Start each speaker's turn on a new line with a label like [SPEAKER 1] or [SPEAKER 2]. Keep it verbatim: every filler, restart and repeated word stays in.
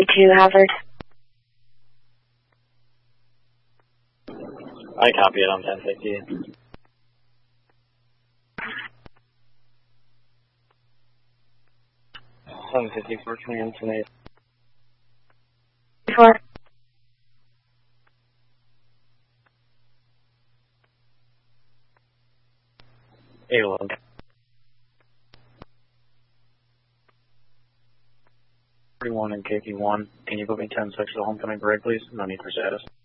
[SPEAKER 1] to Hazard.
[SPEAKER 2] I copy it on ten fifty. seven fifty-four coming in tonight.
[SPEAKER 1] Four.
[SPEAKER 2] eight eleven. forty-one and K P one. Can you put me ten six to homecoming parade, please? No need for status.